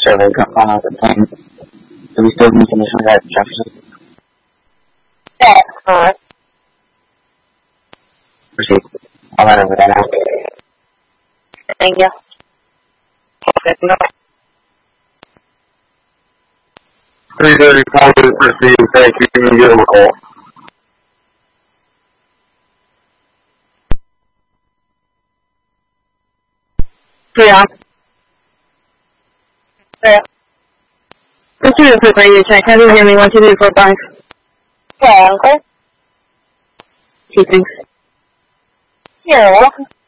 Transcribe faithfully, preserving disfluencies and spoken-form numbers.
survey going on with the plane. Do we still need conditions at Jefferson? That's correct. Proceed. I'll run over that now. Thank you. No. three thirty-four is received. Thank you. You can give them a call. Yeah. Yeah. Let's do a quick radio check. How do you hear me? One, two, three, four, five. Yeah, okay. Two things. You're welcome.